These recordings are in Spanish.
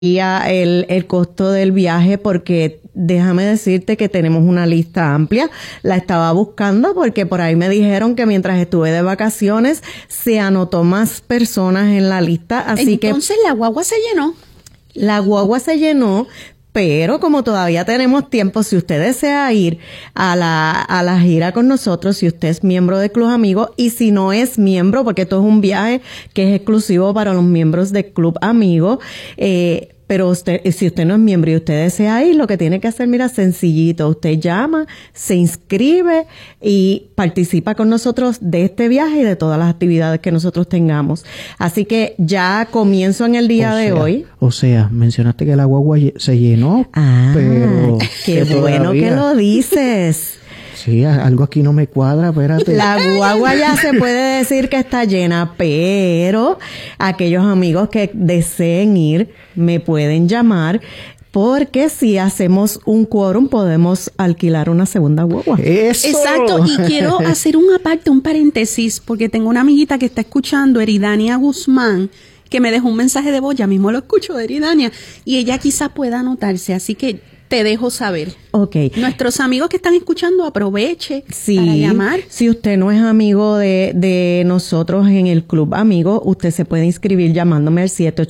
el costo del viaje, porque déjame decirte que tenemos una lista amplia. La estaba buscando porque por ahí me dijeron que mientras estuve de vacaciones se anotó más personas en la lista, así que entonces la guagua se llenó. La guagua se llenó, pero como todavía tenemos tiempo, si usted desea ir a la gira con nosotros, si usted es miembro de Club Amigos, y si no es miembro, porque esto es un viaje que es exclusivo para los miembros de Club Amigos, pero si usted no es miembro y usted desea ir, lo que tiene que hacer, mira, sencillito, usted llama, se inscribe y participa con nosotros de este viaje y de todas las actividades que nosotros tengamos. Así que ya comienzo en el día de hoy. O sea, mencionaste que la guagua se llenó, pero qué bueno que lo dices. Sí, algo aquí no me cuadra, espérate. La guagua ya se puede decir que está llena, pero aquellos amigos que deseen ir me pueden llamar, porque si hacemos un quórum podemos alquilar una segunda guagua. ¡Eso! Exacto, y quiero hacer un paréntesis, porque tengo una amiguita que está escuchando, Eridania Guzmán, que me dejó un mensaje de voz, ya mismo lo escucho de Eridania, y ella quizás pueda anotarse, así que te dejo saber. Okay. Nuestros amigos que están escuchando, aproveche para llamar. Si usted no es amigo de nosotros en el Club Amigos, usted se puede inscribir llamándome al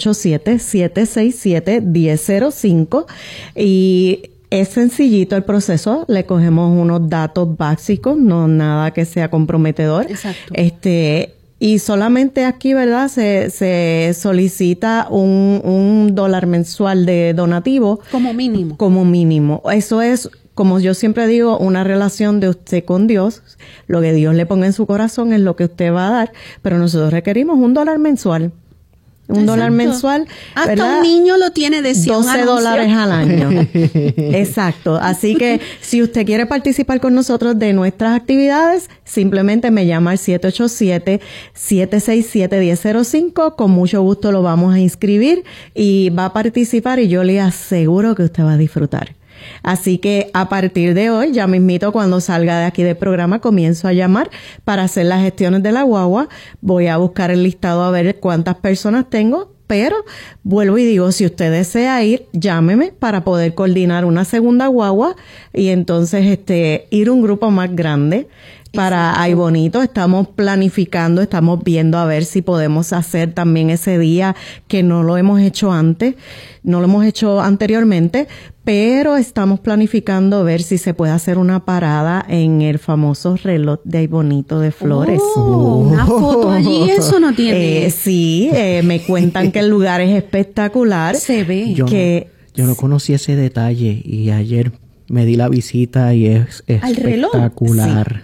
787-767-1005 y es sencillito el proceso. Le cogemos unos datos básicos, no nada que sea comprometedor. Exacto. Y solamente aquí, ¿verdad? Se solicita un $1 mensual de donativo. Como mínimo. Como mínimo. Eso es, como yo siempre digo, una relación de usted con Dios. Lo que Dios le ponga en su corazón es lo que usted va a dar, pero nosotros requerimos $1 mensual. $1 mensual, hasta ¿verdad? Un niño lo tiene de $12 al año. Exacto. Así que si usted quiere participar con nosotros de nuestras actividades, simplemente me llama al 787-767-1005. Con mucho gusto lo vamos a inscribir y va a participar, y yo le aseguro que usted va a disfrutar. Así que a partir de hoy, ya mismito, cuando salga de aquí del programa, comienzo a llamar para hacer las gestiones de la guagua. Voy a buscar el listado a ver cuántas personas tengo, pero vuelvo y digo, si usted desea ir, llámeme para poder coordinar una segunda guagua y entonces ir un grupo más grande. Para Ay Bonito estamos planificando, estamos viendo a ver si podemos hacer también ese día, que no lo hemos hecho antes, no lo hemos hecho anteriormente, pero estamos planificando ver si se puede hacer una parada en el famoso reloj de Ay Bonito de Flores. Una foto allí, eso no tiene. Sí, me cuentan que el lugar es espectacular. Se ve. Yo no conocí ese detalle y ayer me di la visita y es espectacular. ¿Reloj? Sí.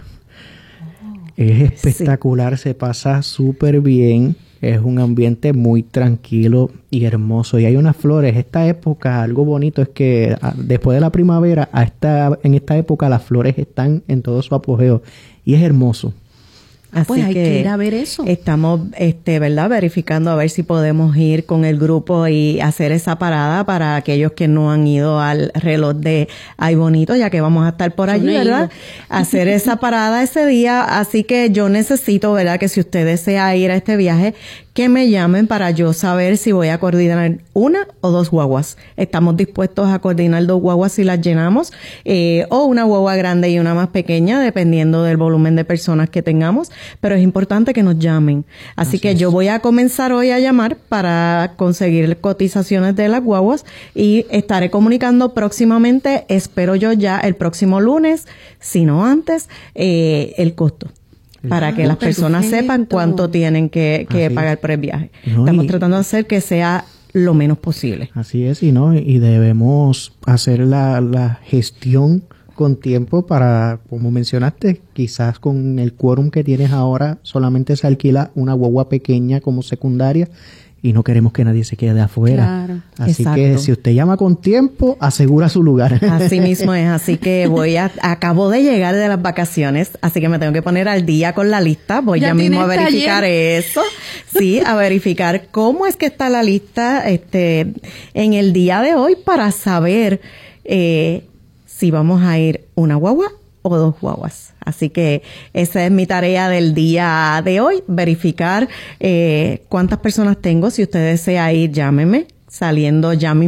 Es espectacular, se pasa súper bien, es un ambiente muy tranquilo y hermoso. Y hay unas flores, esta época, algo bonito es que después de la primavera, en esta época las flores están en todo su apogeo y es hermoso. Así pues hay que ir a ver eso. Estamos, ¿verdad? Verificando a ver si podemos ir con el grupo y hacer esa parada para aquellos que no han ido al reloj de Ay Bonito, ya que vamos a estar por allí, ¿verdad? Hacer esa parada ese día. Así que yo necesito, ¿verdad? Que si usted desea ir a este viaje, que me llamen para yo saber si voy a coordinar una o dos guaguas. Estamos dispuestos a coordinar 2 guaguas si las llenamos, o una guagua grande y una más pequeña, dependiendo del volumen de personas que tengamos. Pero es importante que nos llamen. Así que yo voy a comenzar hoy a llamar para conseguir cotizaciones de las guaguas y estaré comunicando próximamente, espero yo ya el próximo lunes, si no antes, el costo. Para que las personas sepan cuánto tienen que pagar por el viaje. Estamos tratando de hacer que sea lo menos posible. Así es, y debemos hacer la gestión con tiempo para, como mencionaste, quizás con el quórum que tienes ahora solamente se alquila una guagua pequeña como secundaria y no queremos que nadie se quede afuera. Claro. Así que si usted llama con tiempo, asegura su lugar. Así mismo es. Así que acabo de llegar de las vacaciones, así que me tengo que poner al día con la lista. Voy ya mismo a verificar eso. Sí, a verificar cómo es que está la lista en el día de hoy para saber si vamos a ir una guagua o 2 guaguas. Así que esa es mi tarea del día de hoy, verificar cuántas personas tengo. Si usted desea ir, llámeme. saliendo ya